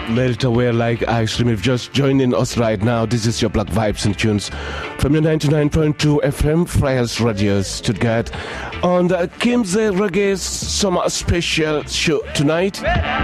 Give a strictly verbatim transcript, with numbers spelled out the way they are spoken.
Melt away like ice cream. If you're just joining us right now, this is your Black Vibes and Tunes from your ninety-nine point two F M Freies Radio Stuttgart on the Kimse Reggae's Summer Special Show tonight.